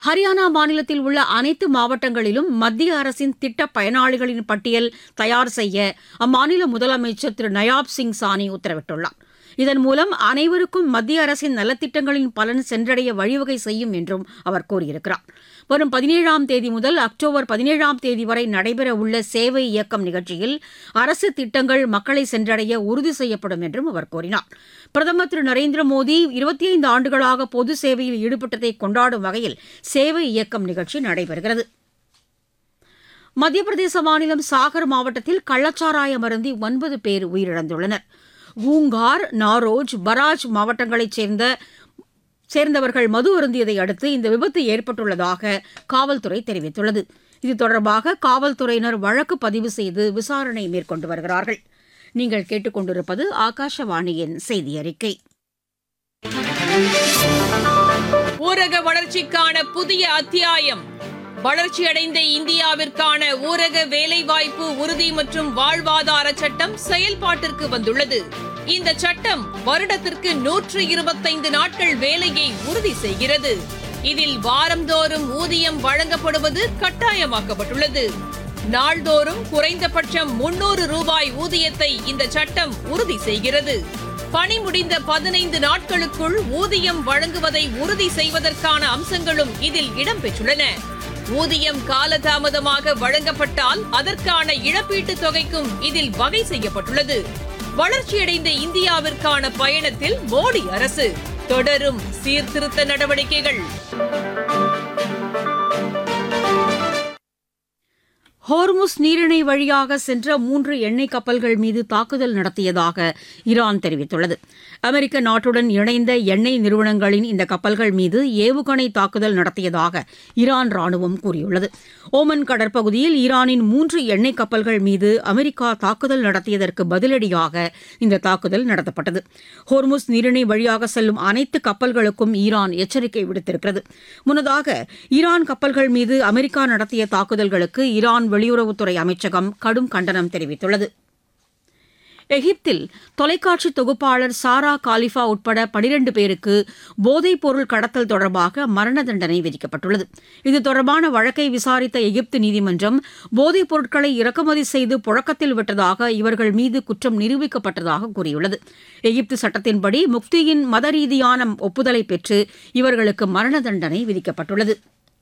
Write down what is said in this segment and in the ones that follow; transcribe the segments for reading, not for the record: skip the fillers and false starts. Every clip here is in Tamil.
ஹரியானா மாநிலத்தில் உள்ள அனைத்து மாவட்டங்களிலும் மத்திய அரசின் திட்டப் பயனாளிகளின் பட்டியல் தயார் செய்ய அம்மாநில முதலமைச்சர் திரு நயாப் சிங் சானி உத்தரவிட்டுள்ளார். இதன் மூலம் அனைவருக்கும் மத்திய அரசின் நலத்திட்டங்களின் பலன் சென்றடைய வழிவகை செய்யும் என்றும் அவர் கூறியிருக்கிறார். வரும் 17ஆம் தேதி முதல் அக்டோபர் 17ஆம் தேதி வரை நடைபெறவுள்ள சேவை இயக்கம் நிகழ்ச்சியில் அரசு திட்டங்கள் மக்களை சென்றடைய உறுதி செய்யப்படும் என்றும் அவர் கூறினார். பிரதமர் திரு நரேந்திர மோடி 25 ஆண்டுகளாக பொது சேவையில் ஈடுபட்டதை கொண்டாடும் வகையில் சேவை இயக்கம் நிகழ்ச்சி நடைபெறுகிறது. மத்திய பிரதேச மாநிலம் சாகர் மாவட்டத்தில் கள்ளச்சாராயம் அருந்தி 9 பேர் உயிரிழந்துள்ளனர். பூங்கார், நாரோஜ், பராஜ் மாவட்டங்களைச் சேர்ந்தவர்கள் மது அருந்தியதை அடுத்து இந்த விபத்து ஏற்பட்டுள்ளதாக காவல்துறை தெரிவித்துள்ளது. இது தொடர்பாக காவல்துறையினர் வழக்கு பதிவு செய்து விசாரணை மேற்கொண்டு வருகிறார்கள். நீங்கள் கேட்டுக்கொண்டிருப்பது ஆகாஷவாணியின் செய்தி அறிக்கை. ஊரக வளர்ச்சிக்கான புதிய அத்தியாயம். வளர்ச்சியடைந்த இந்தியாவிற்கான ஊரக வேலைவாய்ப்பு உறுதி மற்றும் வாழ்வாதார சட்டம் செயல்பாட்டிற்கு வந்துள்ளது. இந்த சட்டம் வருடத்திற்கு 125 நாட்கள் வேலையை உறுதி செய்கிறது. இதில் வாரந்தோறும் ஊதியம் வழங்கப்படுவது கட்டாயமாக்கப்பட்டுள்ளது. நாள்தோறும் குறைந்தபட்சம் 300 ரூபாய் ஊதியத்தை இந்த சட்டம் உறுதி செய்கிறது. பணி முடிந்த 15 நாட்களுக்குள் ஊதியம் வழங்குவதை உறுதி செய்வதற்கான அம்சங்களும் இதில் இடம்பெற்றுள்ளன. ஊதியம் காலதாமதமாக வழங்கப்பட்டால் அதற்கான இழப்பீட்டுத் தொகைக்கும் இதில் வகை செய்யப்பட்டுள்ளது. வளர்ச்சியடைந்த இந்தியாவிற்கான பயணத்தில் மோடி அரசு தொடரும் சீர்திருத்த நடவடிக்கைகள். ஹோர்முஸ் நீரிணை வழியாக சென்ற 3 எண்ணெய் கப்பல்கள் மீது தாக்குதல் நடத்தியதாக ஈரான் தெரிவித்துள்ளது. அமெரிக்க நாட்டுடன் இணைந்த எண்ணெய் நிறுவனங்களின் இந்த கப்பல்கள் மீது ஏவுகணை தாக்குதல் நடத்தியதாக ஈரான் ராணுவம் கூறியுள்ளது. ஓமன் கடற்பகுதியில் ஈரானின் 3 எண்ணெய் கப்பல்கள் மீது அமெரிக்கா தாக்குதல் நடத்தியதற்கு பதிலடியாக இந்த தாக்குதல் நடத்தப்பட்டது. ஹோர்முஸ் நீரிணை வழியாக செல்லும் அனைத்து கப்பல்களுக்கும் ஈரான் எச்சரிக்கை விடுத்திருக்கிறது. முன்னதாக ஈரான் கப்பல்கள் மீது அமெரிக்கா நடத்திய தாக்குதல்களுக்கு ஈரான் வெளியுறவுத்துறை அமைச்சகம் கடும் கண்டனம் தெரிவித்துள்ளது. எகிப்தில் தொலைக்காட்சி தொகுப்பாளர் சாரா காலிஃபா உட்பட 12 பேருக்கு போதைப் பொருள் கடத்தல் தொடர்பாக மரண தண்டனை விதிக்கப்பட்டுள்ளது. இது தொடர்பான வழக்கை விசாரித்த எகிப்து நீதிமன்றம் போதைப் பொருட்களை இறக்குமதி செய்து புழக்கத்தில் விட்டதாக இவர்கள் மீது குற்றம் நிரூபிக்கப்பட்டதாக கூறியுள்ளது. எகிப்து சட்டத்தின்படி முஃப்தியின் மத ரீதியான ஒப்புதலை பெற்று இவர்களுக்கு மரண தண்டனை விதிக்கப்பட்டுள்ளது.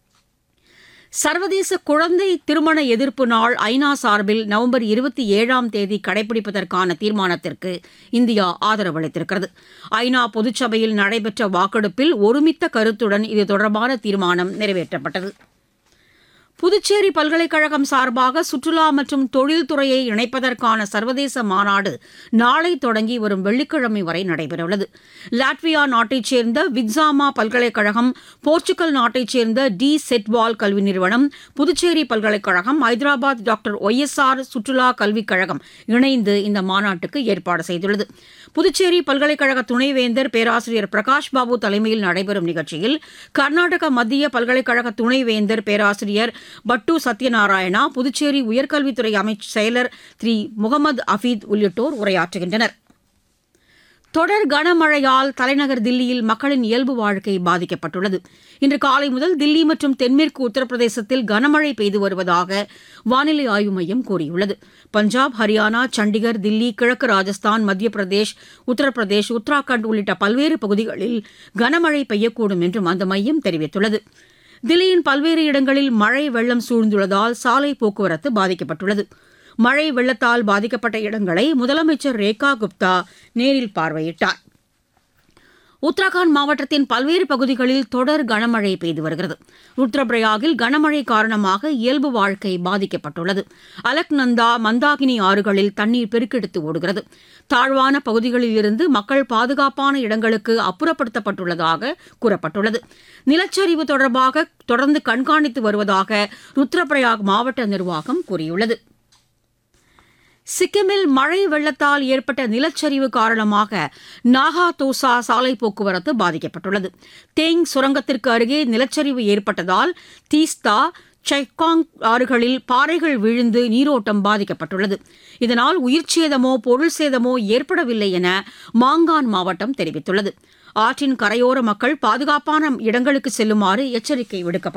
சர்வதேச குழந்தை திருமண எதிர்ப்பு நாள் ஐநா சார்பில் நவம்பர் 27ஆம் தேதி கடைபிடிப்பதற்கான தீர்மானத்திற்கு இந்தியா ஆதரவு அளித்திருக்கிறது. ஐநா பொதுச்சபையில் நடைபெற்ற வாக்கெடுப்பில் ஒருமித்த கருத்துடன் இது தொடர்பான தீர்மானம் நிறைவேற்றப்பட்டது. புதுச்சேரி பல்கலைக்கழகம் சார்பாக சுற்றுலா மற்றும் தொழில்துறையை இணைப்பதற்கான சர்வதேச மாநாடு நாளை தொடங்கி வரும் வெள்ளிக்கிழமை வரை நடைபெறவுள்ளது. லாட்வியா நாட்டைச் சேர்ந்த விட்சாமா பல்கலைக்கழகம், போர்ச்சுகல் நாட்டைச் சேர்ந்த டி செட்வால் கல்வி நிறுவனம், புதுச்சேரி பல்கலைக்கழகம், ஐதராபாத் டாக்டர் ஒய்எஸ்ஆர் சுற்றுலா கல்விக் கழகம் இணைந்து இந்த மாநாட்டுக்கு ஏற்பாடு செய்துள்ளது. புதுச்சேரி பல்கலைக்கழக துணைவேந்தர் பேராசிரியர் பிரகாஷ் பாபு தலைமையில் நடைபெறும் நிகழ்ச்சியில் கர்நாடக மத்திய பல்கலைக்கழக துணைவேந்தர் பேராசிரியர் பட்டு சத்யநாராயணா, புதுச்சேரி உயர்கல்வித்துறை செயலர் திரு முகமது அபீத் உள்ளிட்டோர் உரையாற்றுகின்றனர். தொடர் கனமழையால் தலைநகர் தில்லியில் மக்களின் இயல்பு வாழ்க்கை பாதிக்கப்பட்டுள்ளது. இன்று காலை முதல் தில்லி மற்றும் தென்மேற்கு உத்தரப்பிரதேசத்தில் கனமழை பெய்து வருவதாக வானிலை ஆய்வு மையம் கூறியுள்ளது. பஞ்சாப், ஹரியானா, சண்டிகர், தில்லி, கிழக்கு ராஜஸ்தான், மத்திய பிரதேஷ், உத்தரப்பிரதேஷ், உத்தராகண்ட் உள்ளிட்ட பல்வேறு பகுதிகளில் கனமழை பெய்யக்கூடும் என்றும் அந்த மையம் தெரிவித்துள்ளது. தில்லியின் பல்வேறு இடங்களில் மழை வெள்ளம் சூழ்ந்துள்ளதால் சாலை போக்குவரத்து பாதிக்கப்பட்டுள்ளது. மழை வெள்ளத்தால் பாதிக்கப்பட்ட இடங்களை முதலமைச்சர் ரேகா குப்தா நேரில் பார்வையிட்டார். உத்தராகண்ட் மாவட்டத்தின் பல்வேறு பகுதிகளில் தொடர் கனமழை பெய்து வருகிறது. ருத்ரபிரயாகில் கனமழை காரணமாக இயல்பு வாழ்க்கை பாதிக்கப்பட்டுள்ளது. அலக்நந்தா, மந்தாகினி ஆறுகளில் தண்ணீர் பெருக்கெடுத்து ஓடுகிறது. தாழ்வான பகுதிகளில் இருந்து மக்கள் பாதுகாப்பான இடங்களுக்கு அப்புறப்படுத்தப்பட்டுள்ளதாக கூறப்பட்டுள்ளது. நிலச்சரிவு தொடர்பாக தொடர்ந்து கண்காணித்து வருவதாக ருத்ரபிரயாக் மாவட்ட நிர்வாகம் கூறியுள்ளது. சிக்கிமில் மழை வெள்ளத்தால் ஏற்பட்ட நிலச்சரிவு காரணமாக நாகா தோசா சாலை போக்குவரத்து பாதிக்கப்பட்டுள்ளது. தேங் சுரங்கத்திற்கு அருகே நிலச்சரிவு ஏற்பட்டதால் தீஸ்தா, சைக்காங் ஆறுகளில் பாறைகள் விழுந்து நீரோட்டம் பாதிக்கப்பட்டுள்ளது. இதனால் உயிர்ச்சேதமோ பொருள் சேதமோ ஏற்படவில்லை என மாங்கான் மாவட்டம் தெரிவித்துள்ளது. ஆற்றின் கரையோர மக்கள் பாதுகாப்பான இடங்களுக்கு செல்லுமாறு எச்சரிக்கை விடுக்கப்பட்டுள்ளது.